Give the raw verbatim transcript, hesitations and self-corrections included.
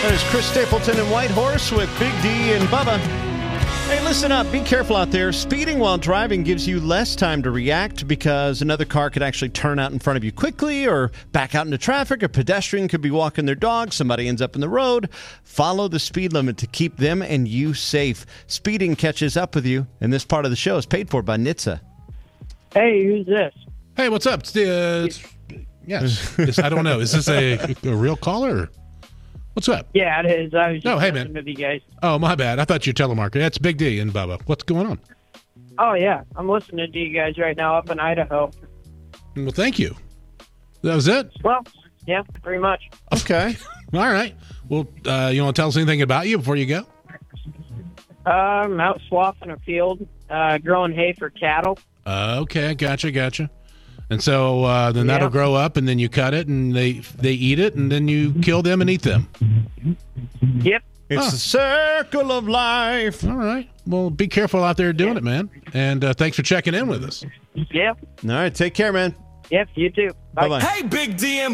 There's Chris Stapleton and Whitehorse with Big D and Bubba. Hey, listen up. Be careful out there. Speeding while driving gives you less time to react because another car could actually turn out in front of you quickly or back out into traffic. A pedestrian could be walking their dog. Somebody ends up in the road. Follow the speed limit to keep them and you safe. Speeding catches up with you, and this part of the show is paid for by N H T S A. Hey, who's this? Hey, what's up? It's, uh, it's, yes. It's, I don't know. Is this a, a real caller? Or? What's up? Yeah, it is. I was just oh, hey, listening man. to you guys. Oh, my bad. I thought you were telemarketer. That's Big D and Bubba. What's going on? Oh, yeah. I'm listening to you guys right now up in Idaho. Well, thank you. That was it? Well, yeah, pretty much. Okay. All right. Well, uh, you want to tell us anything about you before you go? Uh, I'm out swathing a field, uh, growing hay for cattle. Uh, okay. Gotcha. Gotcha. And so uh, then that'll Yeah. grow up, and then you cut it, and they they eat it, and then you kill them and eat them. Yep. It's Huh. the circle of life. All right. Well, be careful out there doing it, man. And uh, thanks for checking in with us. Yep. All right. Take care, man. Yep, you too. Bye. Bye-bye. Hey, Big D and